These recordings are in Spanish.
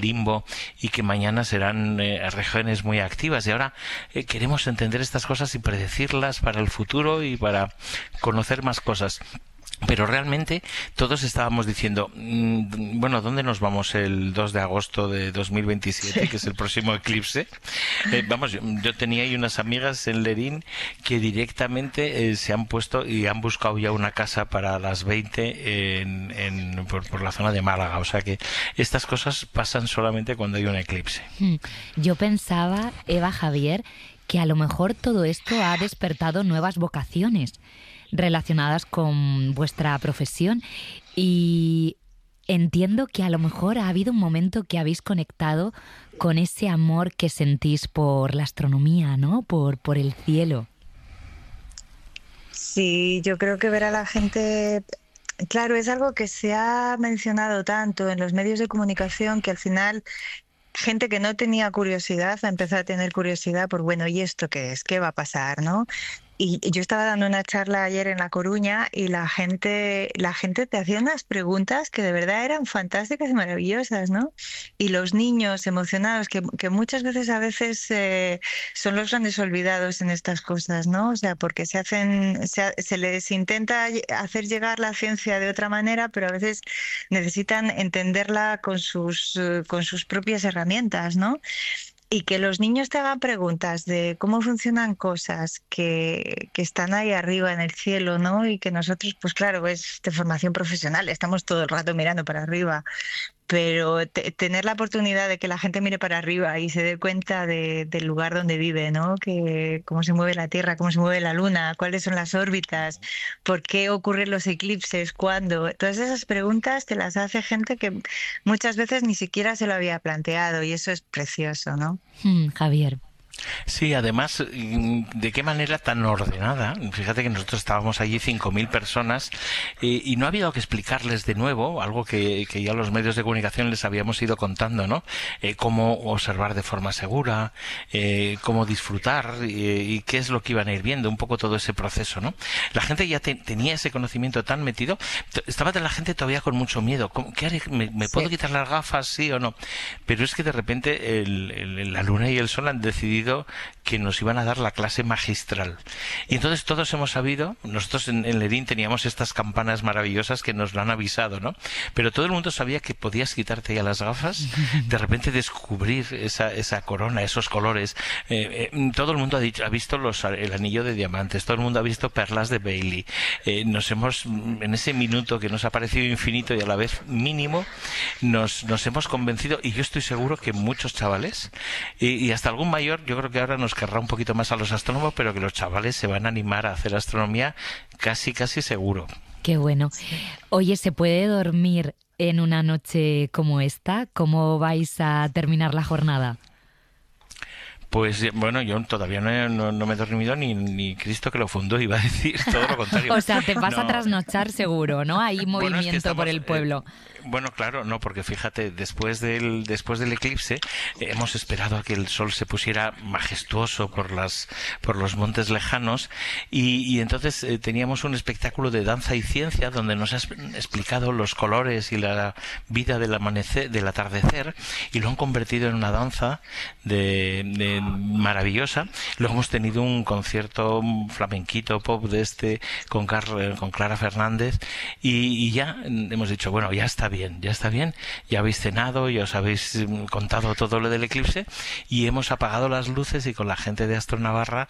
limbo y que mañana serán regiones muy activas. Y ahora queremos entender estas cosas y predecirlas para el futuro y para conocer más cosas. Pero realmente todos estábamos diciendo, bueno, ¿dónde nos vamos el 2 de agosto de 2027, que es el próximo eclipse? Vamos, yo tenía ahí unas amigas en Lerín que directamente se han puesto y han buscado ya una casa para las 20 por la zona de Málaga. O sea que estas cosas pasan solamente cuando hay un eclipse. Yo pensaba, Eva, Javier, que a lo mejor todo esto ha despertado nuevas vocaciones relacionadas con vuestra profesión, y entiendo que a lo mejor ha habido un momento que habéis conectado con ese amor que sentís por la astronomía, ¿no? Por el cielo. Sí, yo creo que ver a la gente, claro, es algo que se ha mencionado tanto en los medios de comunicación que al final gente que no tenía curiosidad ha empezado a tener curiosidad por, bueno, ¿y esto qué es? ¿Qué va a pasar, no? Y yo estaba dando una charla ayer en La Coruña y la gente te hacía unas preguntas que de verdad eran fantásticas y maravillosas, ¿no? Y los niños emocionados, que muchas veces son los grandes olvidados en estas cosas, ¿no? O sea, porque se les intenta hacer llegar la ciencia de otra manera, pero a veces necesitan entenderla con sus propias herramientas, ¿no? Y que los niños te hagan preguntas de cómo funcionan cosas que están ahí arriba en el cielo, ¿no? Y que nosotros, pues claro, es de formación profesional, estamos todo el rato mirando para arriba, pero tener la oportunidad de que la gente mire para arriba y se dé cuenta del lugar donde vive, ¿no? Que cómo se mueve la Tierra, cómo se mueve la Luna, cuáles son las órbitas, por qué ocurren los eclipses, cuándo. Todas esas preguntas te las hace gente que muchas veces ni siquiera se lo había planteado y eso es precioso, ¿no? Javier. Sí, además, ¿de qué manera tan ordenada? Fíjate que nosotros estábamos allí 5.000 personas y no ha habido que explicarles de nuevo algo que ya los medios de comunicación les habíamos ido contando, ¿no? Cómo observar de forma segura, cómo disfrutar y qué es lo que iban a ir viendo, un poco todo ese proceso, ¿no? La gente ya tenía ese conocimiento tan metido, estaba la gente todavía con mucho miedo. ¿Qué haré? ¿Me puedo quitar las gafas, sí o no? Pero es que de repente la luna y el sol han decidido que nos iban a dar la clase magistral. Y entonces todos hemos sabido, nosotros en Lerín teníamos estas campanas maravillosas que nos lo han avisado, ¿no? Pero todo el mundo sabía que podías quitarte ya las gafas, de repente descubrir esa corona, esos colores. Todo el mundo ha visto el anillo de diamantes, todo el mundo ha visto perlas de Bailey. En ese minuto que nos ha parecido infinito y a la vez mínimo, nos hemos convencido, y yo estoy seguro que muchos chavales, y hasta algún mayor, yo creo que ahora nos querrá un poquito más a los astrónomos, pero que los chavales se van a animar a hacer astronomía casi seguro. Qué bueno. Oye, ¿se puede dormir en una noche como esta? ¿Cómo vais a terminar la jornada? Pues bueno, yo todavía no me he dormido ni Cristo que lo fundó, iba a decir todo lo contrario. O sea, te vas a trasnochar seguro, ¿no? Hay movimiento por el pueblo. Bueno, claro, no, porque fíjate, después del eclipse hemos esperado a que el sol se pusiera majestuoso por los montes lejanos y entonces teníamos un espectáculo de danza y ciencia donde nos has explicado los colores y la vida del amanecer, del atardecer, y lo han convertido en una danza maravillosa. Luego hemos tenido un concierto flamenquito pop con Clara Fernández y ya hemos dicho, bueno, ya está bien, ya habéis cenado, ya os habéis contado todo lo del eclipse y hemos apagado las luces y con la gente de Astronavarra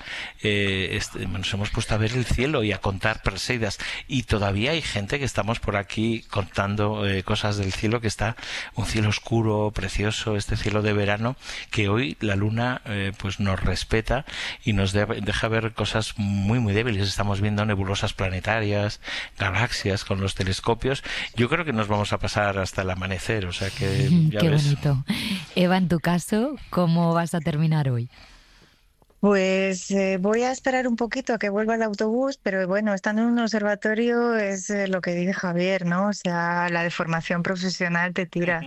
nos hemos puesto a ver el cielo y a contar Perseidas, y todavía hay gente que estamos por aquí contando cosas del cielo, que está un cielo oscuro, precioso, este cielo de verano, que hoy la luna pues nos respeta y nos deja ver cosas muy muy débiles. Estamos viendo nebulosas planetarias, galaxias con los telescopios. Yo creo que nos vamos a pasar hasta el amanecer, o sea que ya Qué ves. bonito. Eva, en tu caso, ¿cómo vas a terminar hoy? Pues voy a esperar un poquito a que vuelva el autobús, pero bueno, estando en un observatorio es lo que dice Javier, ¿no? O sea, la deformación profesional te tira.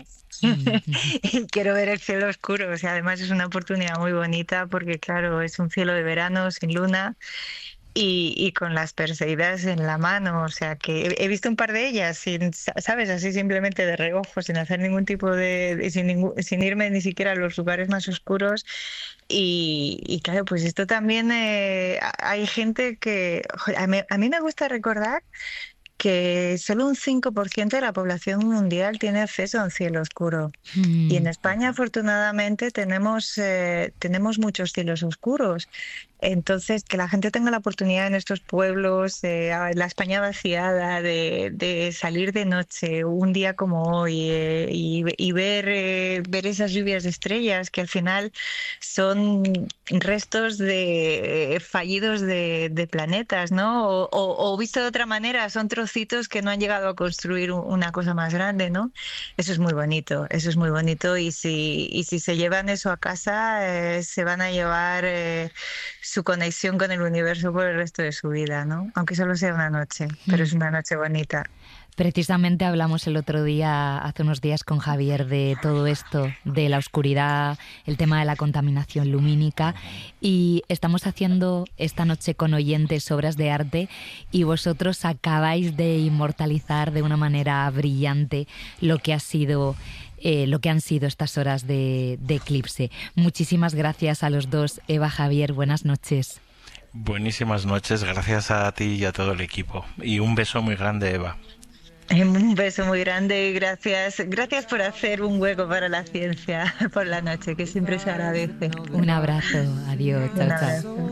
Y quiero ver el cielo oscuro, o sea, además es una oportunidad muy bonita porque, claro, es un cielo de verano sin luna y con las Perseidas en la mano. O sea que he visto un par de ellas, ¿sabes? Así simplemente de reojo, sin hacer ningún tipo sin irme ni siquiera a los lugares más oscuros. Y claro, pues esto también hay gente que... joder, a mí me gusta recordar que solo un 5% de la población mundial tiene acceso a un cielo oscuro. Y en Mm. España, afortunadamente, tenemos muchos cielos oscuros. Entonces, que la gente tenga la oportunidad en estos pueblos, la España vaciada, de salir de noche, un día como hoy, y ver esas lluvias de estrellas, que al final son restos de fallidos de planetas, ¿no? O visto de otra manera, son trocitos que no han llegado a construir una cosa más grande, ¿no? Eso es muy bonito, eso es muy bonito. Y si se llevan eso a casa, se van a llevar su conexión con el universo por el resto de su vida, ¿no? Aunque solo sea una noche, pero Mm. es una noche bonita. Precisamente hablamos el otro día, hace unos días, con Javier de todo esto, de la oscuridad, el tema de la contaminación lumínica, y estamos haciendo esta noche con oyentes obras de arte y vosotros acabáis de inmortalizar de una manera brillante lo que ha sido lo que han sido estas horas de eclipse. Muchísimas gracias a los dos. Eva, Javier, buenas noches. Buenísimas noches, gracias a ti y a todo el equipo. Y un beso muy grande, Eva. Un beso muy grande y gracias por hacer un hueco para la ciencia por la noche, que siempre se agradece. Un abrazo. Adiós. Chao, Un chao. abrazo.